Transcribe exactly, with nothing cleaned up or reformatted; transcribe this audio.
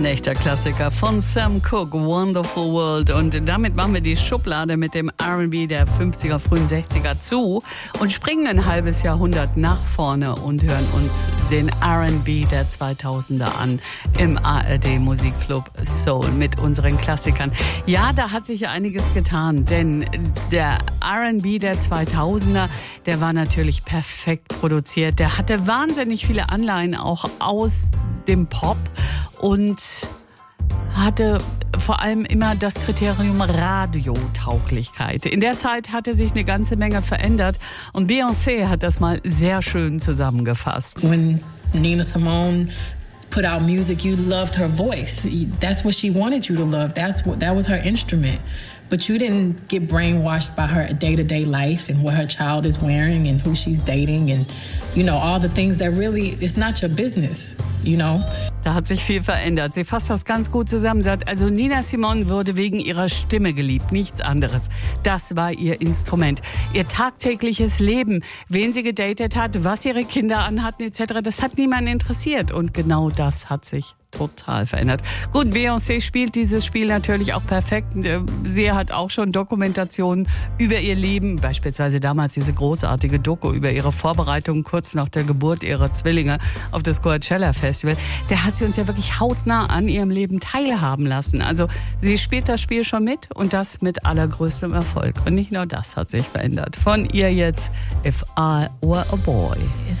Ein echter Klassiker von Sam Cooke, Wonderful World. Und damit machen wir die Schublade mit dem R and B der fünfziger, frühen sechziger zu und springen ein halbes Jahrhundert nach vorne und hören uns den R and B der zweitausender an im A R D Musikclub Soul mit unseren Klassikern. Ja, da hat sich ja einiges getan, denn der R and B der zweitausender, der war natürlich perfekt produziert. Der hatte wahnsinnig viele Anleihen auch aus dem Pop und hatte vor allem immer das Kriterium Radiotauglichkeit. In der Zeit hatte sich eine ganze Menge verändert und Beyoncé hat das mal sehr schön zusammengefasst. When Nina Simone put out music, you loved her voice. That's what she wanted you to love. That's what, that was her instrument. But you didn't get brainwashed by her day-to-day life and what her child is wearing and who she's dating and, you know, all the things that really, it's not your business, you know. Da hat sich viel verändert. Sie fasst das ganz gut zusammen. Sie hat, also Nina Simone wurde wegen ihrer Stimme geliebt, nichts anderes. Das war ihr Instrument. Ihr tagtägliches Leben, wen sie gedatet hat, was ihre Kinder anhatten et cetera, das hat niemanden interessiert. Und genau das hat sich total verändert. Gut, Beyoncé spielt dieses Spiel natürlich auch perfekt. Sie hat auch schon Dokumentationen über ihr Leben, beispielsweise damals diese großartige Doku über ihre Vorbereitung kurz nach der Geburt ihrer Zwillinge auf das Coachella Festival. Der hat sie uns ja wirklich hautnah an ihrem Leben teilhaben lassen. Also sie spielt das Spiel schon mit und das mit allergrößtem Erfolg. Und nicht nur das hat sich verändert. Von ihr jetzt If I Were a Boy.